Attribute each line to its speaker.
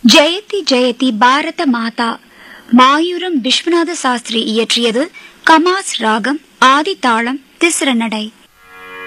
Speaker 1: ஜெயதி ஜெயதி பாரத மாதா மாயூரம் விஸ்வநாத சாஸ்திரி இயற்றியது. கமாஸ் ராகம், ஆதி தாளம், திஸ்ர நடை.